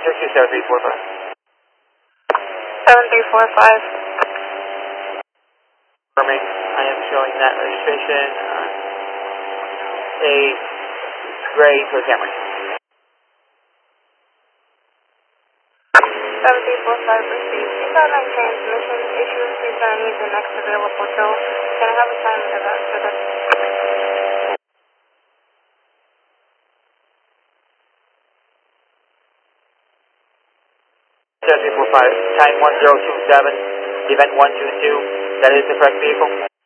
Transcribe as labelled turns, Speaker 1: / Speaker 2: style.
Speaker 1: 7345.
Speaker 2: Confirming, I am showing that registration on a gray to Camry.
Speaker 1: 7345 received. Inbound transmission issues. Please I need the next available tow. Can I have a time for that?
Speaker 2: 7345, time 1027, event 122, that is the correct vehicle.